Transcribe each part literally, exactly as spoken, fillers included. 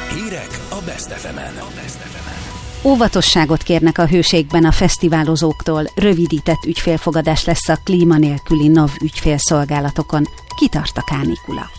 Hírek a Best ef emen. Óvatosságot kérnek a hőségben a fesztiválozóktól, rövidített ügyfélfogadás lesz a klíma nélküli NAV ügyfélszolgálatokon. Kitart a kánikula.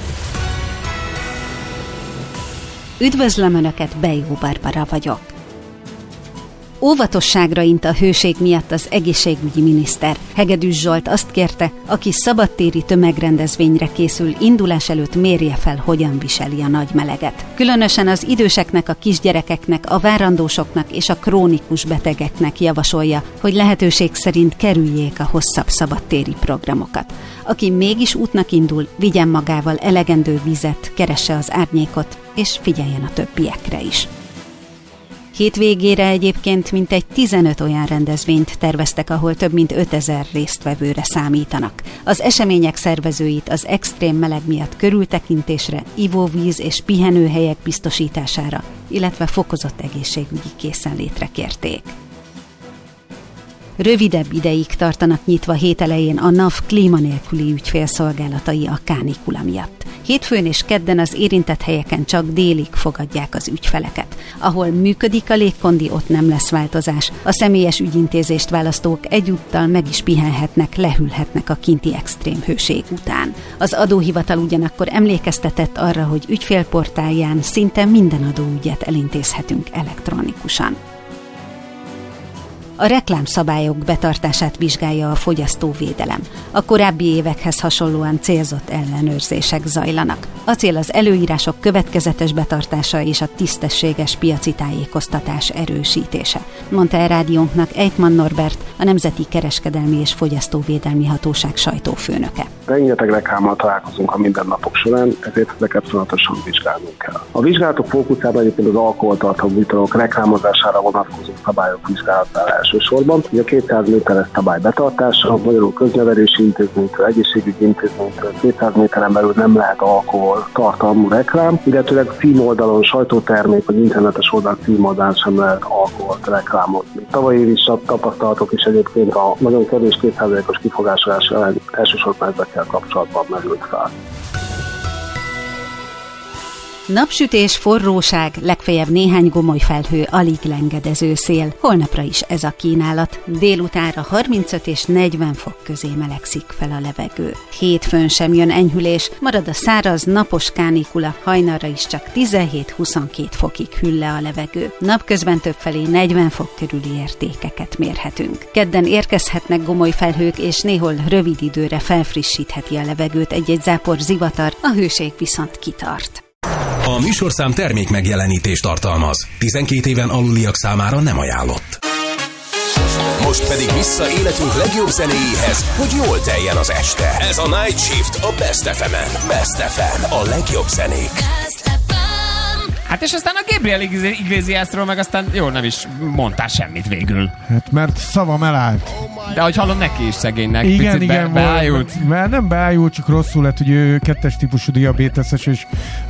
Üdvözlöm Önöket, Bejó Barbara vagyok. Óvatosságra int a hőség miatt az egészségügyi miniszter. Hegedűs Zsolt azt kérte, aki szabadtéri tömegrendezvényre készül, indulás előtt mérje fel, hogyan viseli a nagy meleget. Különösen az időseknek, a kisgyerekeknek, a várandósoknak és a krónikus betegeknek javasolja, hogy lehetőség szerint kerüljék a hosszabb szabadtéri programokat. Aki mégis útnak indul, vigyen magával elegendő vizet, keresse az árnyékot, és figyeljen a többiekre is. Hétvégére egyébként mintegy tizenöt olyan rendezvényt terveztek, ahol több mint ötezer résztvevőre számítanak. Az események szervezőit az extrém meleg miatt körültekintésre, ivóvíz és pihenőhelyek biztosítására, illetve fokozott egészségügyi készenlétre kérték. Rövidebb ideig tartanak nyitva hét elején a NAV klíma nélküli ügyfélszolgálatai a kánikula miatt. Hétfőn és kedden az érintett helyeken csak délig fogadják az ügyfeleket. Ahol működik a légkondi, ott nem lesz változás. A személyes ügyintézést választók egyúttal meg is pihenhetnek, lehűlhetnek a kinti extrém hőség után. Az adóhivatal ugyanakkor emlékeztetett arra, hogy ügyfélportálján szinte minden adóügyet elintézhetünk elektronikusan. A reklámszabályok betartását vizsgálja a fogyasztóvédelem. A korábbi évekhez hasonlóan célzott ellenőrzések zajlanak. A cél az előírások következetes betartása és a tisztességes piaci tájékoztatás erősítése, mondta el rádiónknak Ejtman Norbert, a Nemzeti Kereskedelmi és Fogyasztóvédelmi Hatóság sajtófőnöke. Rengeteg reklámmal találkozunk a mindennapok során, ezért ezeket folyamatosan vizsgálnunk kell. A vizsgálatok fókuszában egyébként az alkoholtartalmú italok reklámozására vonatkozó szabályok vizsgálatára elsősorban. Ugye a kétszáz méteres szabály betartása, magyarul köznevelési intézménytől, egészségügyi intézménytől kétszáz méteren belül nem lehet alkohol tartalmú reklám, illetőleg címoldalon, sajtótermék vagy internetes oldal címoldalán sem lehet alkoholt reklámozni. Tavaly év is tapasztalatok is egyébként a nagyon kevés két százalékos kifogásolás ellen elsősorban ezekkel kapcsolatban merült fel. Napsütés, forróság, legfeljebb néhány gomoly felhő, alig lengedező szél. Holnapra is ez a kínálat. Délutánra harmincöt és negyven fok közé melegszik fel a levegő. Hétfőn sem jön enyhülés, marad a száraz, napos kánikula, hajnalra is csak tizenhét-huszonkét fokig hűl le a levegő. Napközben többfelé negyven fok körüli értékeket mérhetünk. Kedden érkezhetnek gomoly felhők, és néhol rövid időre felfrissítheti a levegőt egy-egy zápor zivatar, a hőség viszont kitart. A műsorszám termék megjelenítést tartalmaz. tizenkét éven aluliak számára nem ajánlott. Most pedig vissza életünk legjobb zenéjéhez, hogy jól teljen az este. Ez a Night Shift a Best ef emen. Best ef em, a legjobb zenék. Hát és aztán a Gabriel Iglesiasról meg aztán jól nem is mondtál semmit végül. Hát mert szavam elállt. De ahogy hallom, neki is szegénynek. Igen, picit igen. Be, beájult. Mert nem beájult, csak rosszul lett, hogy ő kettes típusú diabéteses, és